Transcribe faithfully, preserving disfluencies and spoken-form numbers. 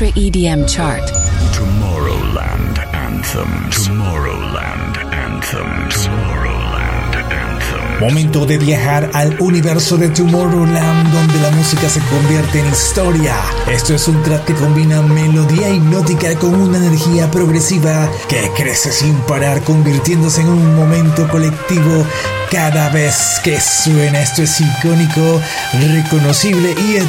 Ultra E D M Chart. Tomorrowland Anthems. Tomorrowland Anthems. Tomorrowland Anthems. Momento de viajar al universo de Tomorrowland, donde la música se convierte en historia. Esto es un track que combina melodía hipnótica con una energía progresiva que crece sin parar, convirtiéndose en un momento colectivo cada vez que suena. Esto es icónico, reconocible y